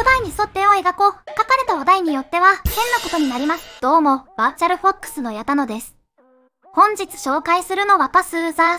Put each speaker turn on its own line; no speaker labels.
お題に沿って絵を描こう。書かれたお題によっては、変なことになります。どうも、バーチャルフォックスの矢田野です。本日紹介するのはパスウーザー